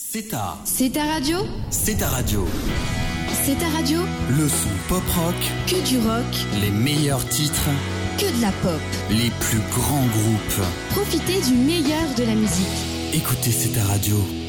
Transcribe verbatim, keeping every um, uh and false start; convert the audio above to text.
C'est ta... C'est ta radio. C'est ta radio. C'est ta radio. Le son pop-rock. Que du rock. Les meilleurs titres. Que de la pop. Les plus grands groupes. Profitez du meilleur de la musique. Écoutez C'est ta radio.